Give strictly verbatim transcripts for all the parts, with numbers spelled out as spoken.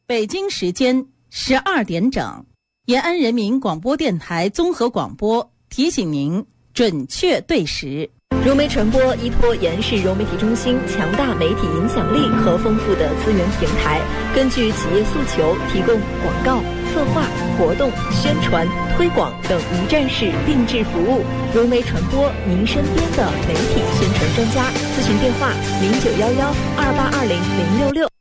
北京时间十二点整，延安人民广播电台综合广播提醒您准确对时。 融媒传播依托延世融媒体中心强大媒体影响力和丰富的资源平台，根据企业诉求提供广告、策划、活动、宣传、推广等一站式定制服务。融媒传播，您身边的媒体宣传专家。咨询电话：零九幺幺二八二零零六六。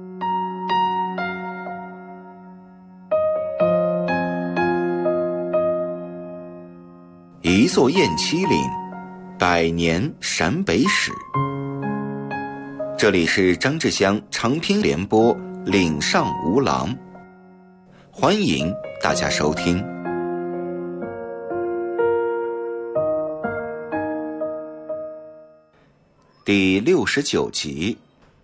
一座雁栖岭，百年陕北史。这里是张志祥长篇联播《岭上无狼》，欢迎大家收听。第六十九集，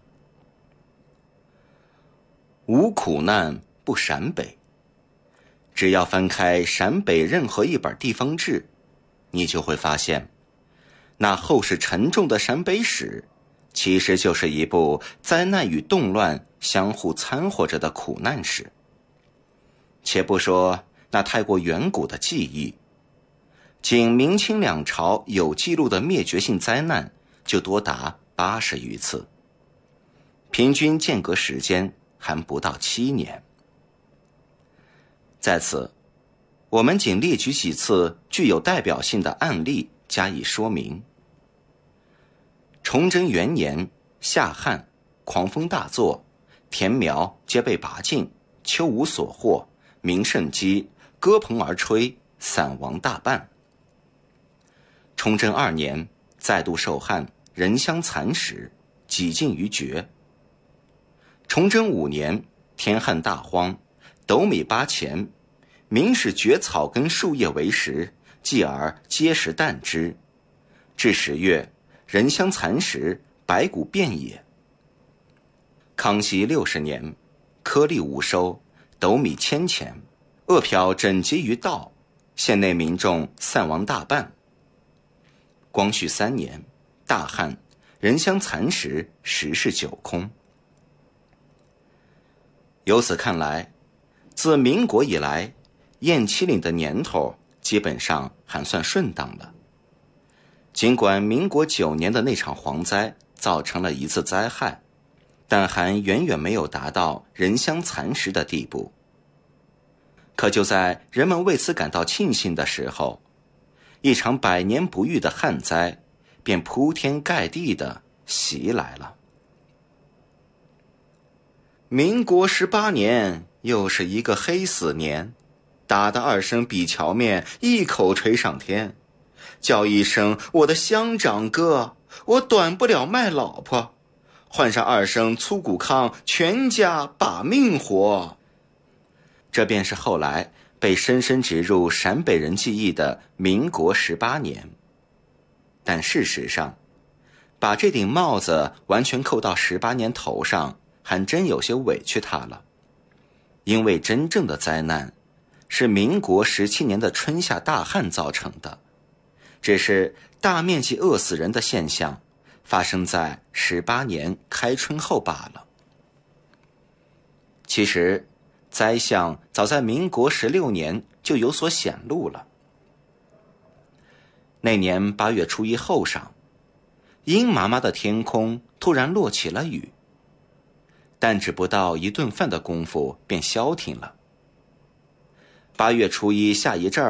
无苦难不陕北。只要翻开陕北任何一本地方志，你就会发现，那厚实沉重的陕北史，其实就是一部灾难与动乱相互掺和着的苦难史。且不说那太过远古的记忆，仅明清两朝有记录的灭绝性灾难就多达八十余次，平均间隔时间还不到七年。在此，我们仅列举几次具有代表性的案例加以说明。崇祯元年夏旱，狂风大作，田苗皆被拔尽，秋无所获，民甚饥，割棚而炊，散亡大半。崇祯二年再度受旱，人相蚕食，几近于绝。崇祯五年天旱大荒，斗米八钱，民使蕨草根树叶为食，继而皆食啖之。至十月，人相蚕食，百谷遍野。康熙六十年，颗粒无收，斗米千钱，饿殍整结于道，县内民众散亡大半。光绪三年，大旱，人相蚕食，十室九空。由此看来，自民国以来，雁栖岭的年头基本上还算顺当了。尽管民国九年的那场蝗灾造成了一次灾害，但还远远没有达到人相蚕食的地步。可就在人们为此感到庆幸的时候，一场百年不遇的旱灾便铺天盖地地袭来了。民国十八年又是一个黑死年，打的二声比桥面一口锤上天，叫一声我的乡长哥，我短不了卖老婆，换上二声粗谷糠，全家把命活。这便是后来被深深植入陕北人记忆的民国十八年。但事实上，把这顶帽子完全扣到十八年头上，还真有些委屈他了。因为真正的灾难是民国十七年的春夏大旱造成的，只是大面积饿死人的现象发生在十八年开春后罢了。其实灾象早在民国十六年就有所显露了。那年八月初一后晌，阴麻麻的天空突然落起了雨，但只不到一顿饭的功夫便消停了。八月初一下一阵儿